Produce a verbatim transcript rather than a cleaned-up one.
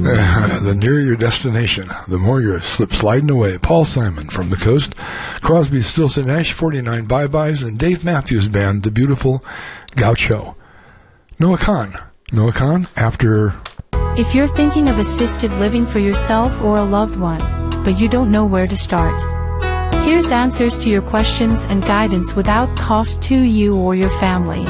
Uh, the nearer your destination, the more you're slip sliding away. Paul Simon from the coast, Crosby, Stills and Nash, forty-nine Bye-Byes, and Dave Matthews Band, The Beautiful Gaucho. Noah Kahn. Noah Kahn, after... If you're thinking of assisted living for yourself or a loved one, but you don't know where to start, here's answers to your questions and guidance without cost to you or your family.